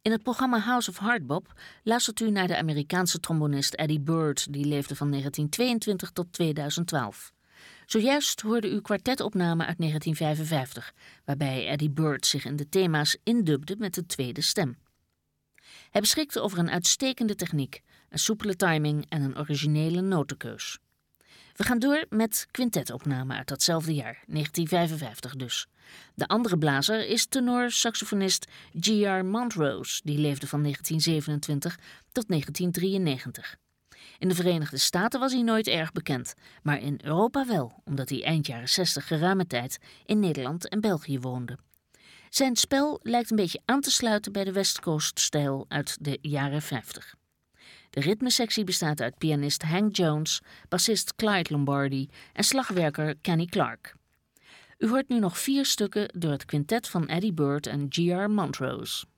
In het programma House of Hardbop luistert u naar de Amerikaanse trombonist Eddie Bird, die leefde van 1922 tot 2012. Zojuist hoorde u kwartetopname uit 1955, waarbij Eddie Bird zich in de thema's indubde met de tweede stem. Hij beschikte over een uitstekende techniek, een soepele timing en een originele notenkeus. We gaan door met quintetopname uit datzelfde jaar, 1955 dus. De andere blazer is tenor-saxofonist G.R. Montrose, die leefde van 1927 tot 1993. In de Verenigde Staten was hij nooit erg bekend, maar in Europa wel, omdat hij eind jaren 60 geruime tijd in Nederland en België woonde. Zijn spel lijkt een beetje aan te sluiten bij de West Coast-stijl uit de jaren 50. De ritmesectie bestaat uit pianist Hank Jones, bassist Clyde Lombardi en slagwerker Kenny Clark. U hoort nu nog 4 stukken door het quintet van Eddie Bird en G.R. Montrose.